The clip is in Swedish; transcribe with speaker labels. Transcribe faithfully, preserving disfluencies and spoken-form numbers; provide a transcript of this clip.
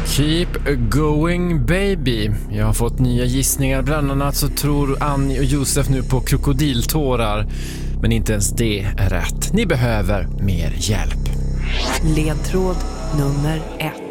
Speaker 1: Keep going baby. Jag har fått nya gissningar. Bland annat så tror Annie och Josef nu på krokodiltårar. Men inte ens det är rätt. Ni behöver mer hjälp.
Speaker 2: Ledtråd nummer ett.